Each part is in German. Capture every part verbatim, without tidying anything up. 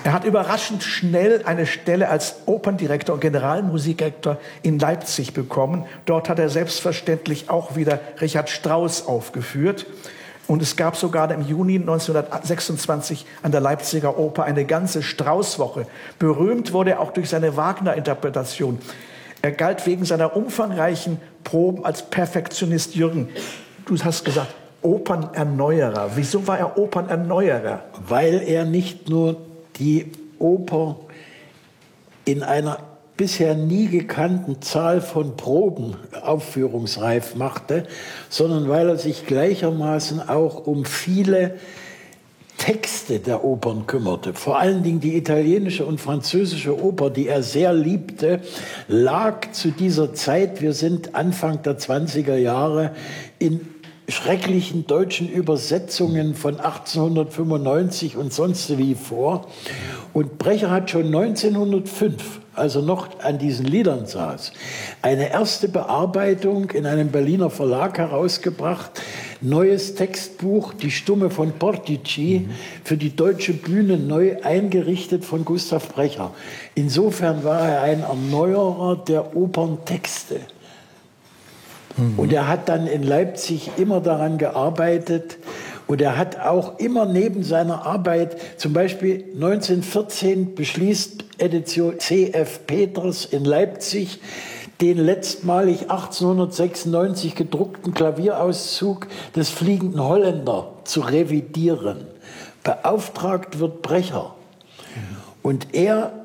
Er hat überraschend schnell eine Stelle als Operndirektor und Generalmusikdirektor in Leipzig bekommen. Dort hat er selbstverständlich auch wieder Richard Strauss aufgeführt. Und es gab sogar im Juni neunzehnhundertsechsundzwanzig an der Leipziger Oper eine ganze Strauss-Woche. Berühmt wurde er auch durch seine Wagner-Interpretation. Er galt wegen seiner umfangreichen Proben als Perfektionist. Jürgen, du hast gesagt, Opernerneuerer. Wieso war er Opernerneuerer? Weil er nicht nur die Oper in einer bisher nie gekannten Zahl von Proben aufführungsreif machte, sondern weil er sich gleichermaßen auch um viele Texte der Opern kümmerte. Vor allen Dingen die italienische und französische Oper, die er sehr liebte, lag zu dieser Zeit, wir sind Anfang der zwanziger Jahre, in schrecklichen deutschen Übersetzungen von achtzehnhundertfünfundneunzig und sonst wie vor. Und Brecher hat schon neunzehnhundertfünf, also noch an diesen Liedern saß, eine erste Bearbeitung in einem Berliner Verlag herausgebracht, neues Textbuch, Die Stumme von Portici, mhm. für die deutsche Bühne neu eingerichtet von Gustav Brecher. Insofern war er ein Erneuerer der Operntexte. Mhm. Und er hat dann in Leipzig immer daran gearbeitet. Und er hat auch immer neben seiner Arbeit, zum Beispiel neunzehnhundertvierzehn beschließt Edition C F Peters in Leipzig, den letztmalig achtzehnhundertsechsundneunzig gedruckten Klavierauszug des Fliegenden Holländer zu revidieren. Beauftragt wird Brecher. Und er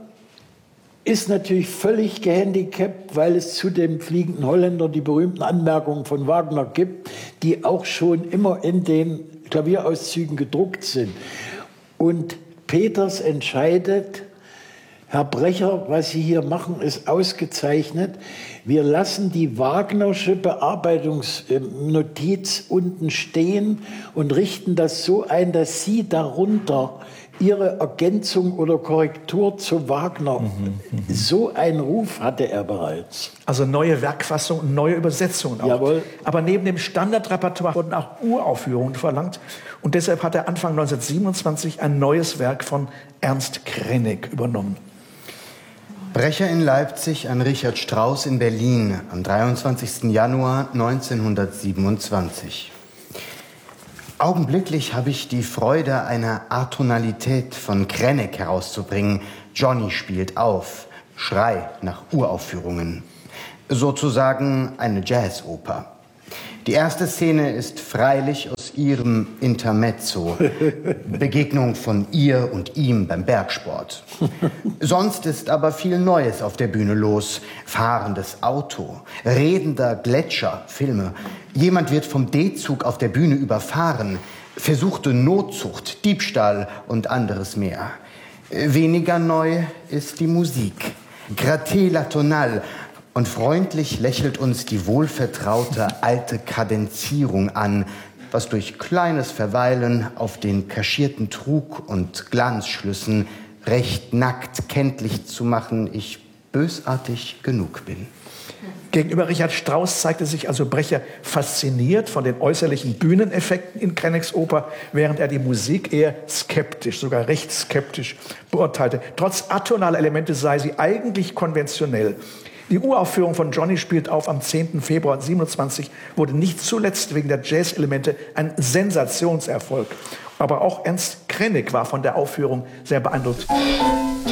ist natürlich völlig gehandicapt, weil es zu dem Fliegenden Holländer die berühmten Anmerkungen von Wagner gibt, die auch schon immer in den Klavierauszügen gedruckt sind. Und Peters entscheidet, Herr Brecher, was Sie hier machen, ist ausgezeichnet. Wir lassen die Wagnersche Bearbeitungsnotiz unten stehen und richten das so ein, dass Sie darunter Ihre Ergänzung oder Korrektur zu Wagner, mhm, so einen Ruf hatte er bereits. Also neue Werkfassungen und neue Übersetzungen auch. Jawohl. Aber neben dem Standardrepertoire wurden auch Uraufführungen verlangt. Und deshalb hat er Anfang neunzehnhundertsiebenundzwanzig ein neues Werk von Ernst Krenek übernommen. Brecher in Leipzig an Richard Strauss in Berlin am dreiundzwanzigsten Januar neunzehnhundertsiebenundzwanzig. Augenblicklich habe ich die Freude, eine Atonalität von Krenek herauszubringen. Johnny spielt auf, Schrei nach Uraufführungen. Sozusagen eine Jazzoper. Die erste Szene ist freilich aus ihrem Intermezzo. Begegnung von ihr und ihm beim Bergsport. Sonst ist aber viel Neues auf der Bühne los. Fahrendes Auto, redender Gletscher, Filme. Jemand wird vom D-Zug auf der Bühne überfahren. Versuchte Notzucht, Diebstahl und anderes mehr. Weniger neu ist die Musik. Gratte la tonale. Und freundlich lächelt uns die wohlvertraute alte Kadenzierung an, was durch kleines Verweilen auf den kaschierten Trug und Glanzschlüssen recht nackt kenntlich zu machen, ich bösartig genug bin. Gegenüber Richard Strauss zeigte sich also Brecher fasziniert von den äußerlichen Bühneneffekten in Kreneks Oper, während er die Musik eher skeptisch, sogar recht skeptisch beurteilte. Trotz atonaler Elemente sei sie eigentlich konventionell. Die Uraufführung von Johnny spielt auf am zehnten Februar neunzehnhundertsiebenundzwanzig, wurde nicht zuletzt wegen der Jazz-Elemente ein Sensationserfolg. Aber auch Ernst Krenek war von der Aufführung sehr beeindruckt.